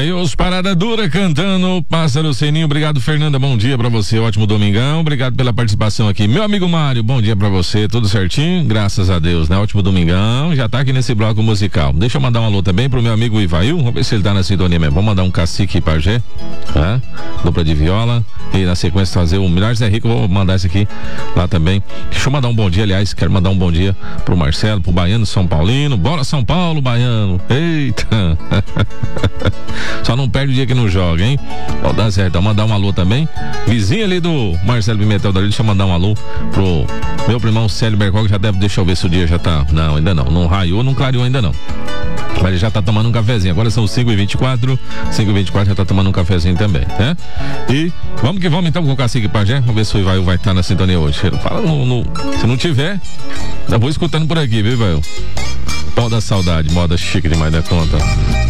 Aí os Parada Dura cantando Pássaro Seninho. Obrigado, Fernanda, bom dia pra você, ótimo domingão, obrigado pela participação aqui. Meu amigo Mário, bom dia pra você, tudo certinho? Graças a Deus, né? Ótimo domingão, já tá aqui nesse bloco musical. Deixa eu mandar um alô também pro meu amigo Ivail, vamos ver se ele tá na sintonia mesmo. Vamos mandar um Cacique e Pajé, tá? Dupla de viola, e na sequência fazer o Milhares é Rico, vou mandar esse aqui lá também. Deixa eu mandar um bom dia, aliás, quero mandar um bom dia pro Marcelo, pro Baiano São Paulino. Bora São Paulo, Baiano, eita. Só não perde o dia que não joga, hein? Ó, dá certo, vou mandar um alô também. Vizinho ali do Marcelo Pimentel dali, deixa eu mandar um alô pro meu primão Célio Bercol, que já deve, deixa eu ver se o dia já tá. Não, ainda não. Não raiou, não clareou ainda não. Mas ele já tá tomando um cafezinho. Agora são 5h24. 5h24 já tá tomando um cafezinho também, né? E vamos que vamos então com o Cacique Pajé. Vamos ver se o Ivail vai estar na sintonia hoje. Fala se não tiver, eu vou escutando por aqui, viu, Ivail? Pó da saudade, moda chique demais da conta.